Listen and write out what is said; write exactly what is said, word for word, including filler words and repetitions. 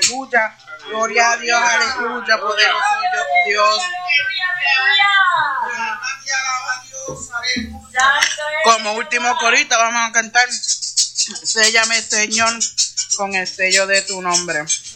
aleluya. Gloria a Dios, aleluya, poderoso Dios. Como último corito vamos a cantar, séllame, Señor, con el sello de tu nombre.